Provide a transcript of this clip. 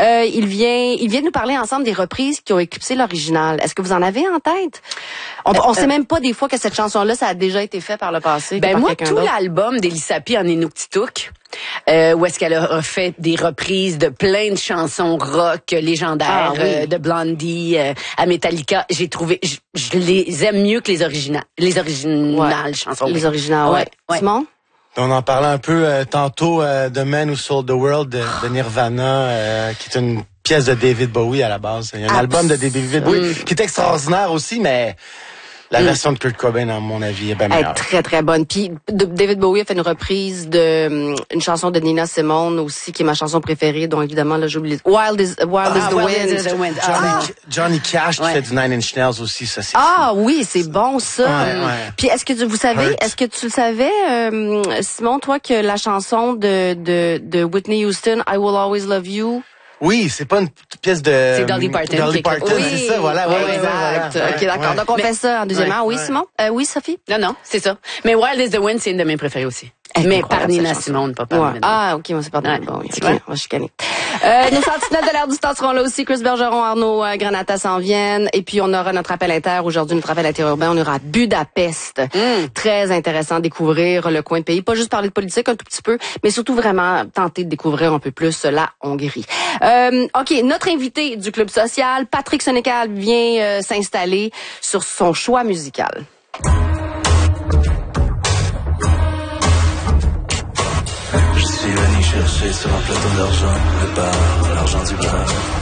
Il vient nous parler ensemble des reprises qui ont éclipsé l'original. Est-ce que vous en avez en tête? On sait même pas des fois que cette chanson-là, ça a déjà été fait par le passé. Ben moi, tout l'album d'Elissa P en Inuktitut, où est-ce qu'elle a fait des reprises de plein de chansons rock légendaires, de Blondie à Metallica. J'ai trouvé, je les aime mieux que les originales chansons. Les originales, ouais. Simon? On en parlait un peu tantôt de Man Who Sold the World de Nirvana, qui est une pièce de David Bowie à la base. Il y a un album de David Bowie qui est extraordinaire aussi, mais la version de Kurt Cobain, à mon avis, est bien meilleure. Elle est très, très bonne. Puis David Bowie a fait une reprise de une chanson de Nina Simone aussi, qui est ma chanson préférée, dont évidemment, là, j'oublie. Wild is the Wind. Johnny Cash qui fait du Nine Inch Nails aussi, ça c'est oui, c'est bon ça. Puis est-ce que vous savez, est-ce que tu le savais, Simon, toi, que la chanson de Whitney Houston, I Will Always Love You? Oui, c'est pas une pièce de... C'est Dolly Parton. Dolly Parton, c'est ça, voilà. Exact. Voilà. OK, d'accord. Donc, on fait ça en deuxièmement. Oui, Simon? Oui, Sophie? Non, c'est ça. Mais Wild is the Wind, c'est une de mes préférées aussi. Mais par Nina Simone, pas par Nina. Ah, OK, moi, c'est par Nina. Bon, OK, on va chicaner. Nos sentinelles de l'air du temps seront là aussi. Chris Bergeron, Arnaud Granata s'en viennent. Et puis, on aura notre appel inter. Aujourd'hui, notre appel interurbain, on ira à Budapest. Très intéressant de découvrir le coin de pays. Pas juste parler de politique un tout petit peu, mais surtout vraiment tenter de découvrir un peu plus la Hongrie. OK, notre invité du Club social, Patrick Sénécal, vient s'installer sur son choix musical. Je suis venu chercher sur un plateau d'argent, le bar, l'argent du bar.